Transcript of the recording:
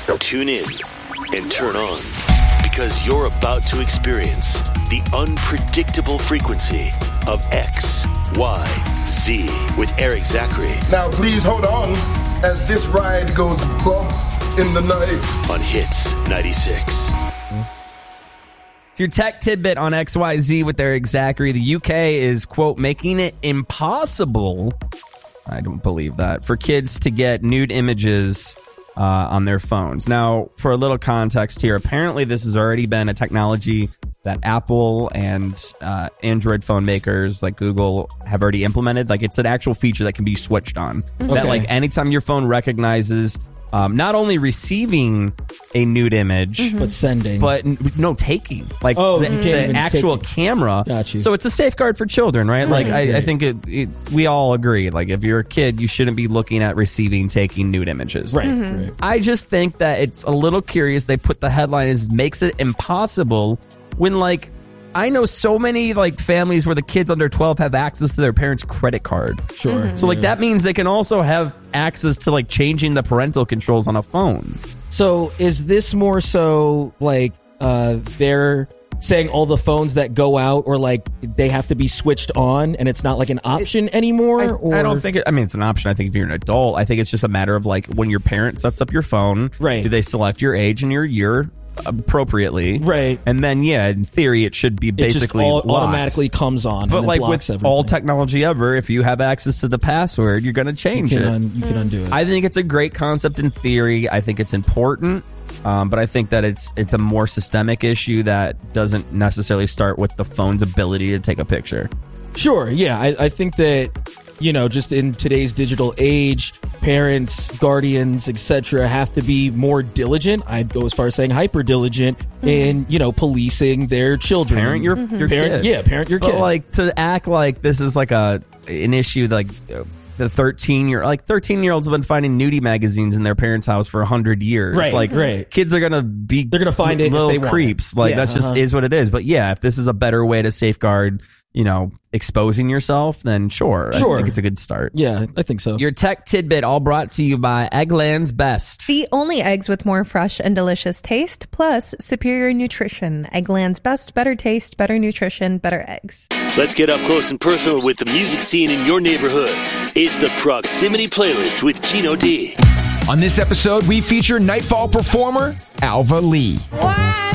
Tune in and turn on, because you're about to experience the unpredictable frequency of XYZ with Eric Zachary. Now please hold on as this ride goes bump in the night. On Hits 96. It's your tech tidbit on XYZ with Eric Zachary. The UK is, quote, making it impossible, I don't believe that, for kids to get nude images on their phones. Now, for a little context here, apparently this has already been a technology that Apple and Android phone makers like Google have already implemented. Like, it's an actual feature that can be switched on. Okay. That, like, anytime your phone recognizes not only receiving a nude image, but sending, but taking, like you the actual camera. Got you. So it's a safeguard for children, right? Like I think we all agree. Like, if you're a kid, you shouldn't be looking at taking nude images. Right. Right. I just think that it's a little curious. They put the headline as makes it impossible when, like, I know so many like families where the kids under 12 have access to their parents' credit card. Sure. So like that means they can also have access to like changing the parental controls on a phone. So is this more so like they're saying all the phones that go out or like they have to be switched on and it's not like an option anymore? I don't think it's an option. I think if you're an adult, I think it's just a matter of like when your parent sets up your phone, right? Do they select your age and your year appropriately, right? And then in theory it should be basically automatically comes on. But and like with everything. all technology ever, if you have access to the password, you're going to change you can undo it. I think it's a great concept in theory. I think it's important, but I think that it's a more systemic issue that doesn't necessarily start with the phone's ability to take a picture. Sure, yeah, I think that just in today's digital age, parents, guardians, etc., have to be more diligent. I'd go as far as saying hyper diligent in, policing their children. Parent your kid. Yeah, parent your kid. But like to act like this is like an issue like the 13-year-olds have been finding nudie magazines in their parents' house for 100 years. Right, like right. Kids are gonna find it little if they creeps. Want it. Like that's just is what it is. But yeah, if this is a better way to safeguard exposing yourself, then sure. I think it's a good start. Yeah, I think so. Your tech tidbit all brought to you by Eggland's Best. The only eggs with more fresh and delicious taste, plus superior nutrition. Eggland's Best, better taste, better nutrition, better eggs. Let's get up close and personal with the music scene in your neighborhood. It's the Proximity Playlist with Gino D. On this episode, we feature Nightfall performer Alva Lee.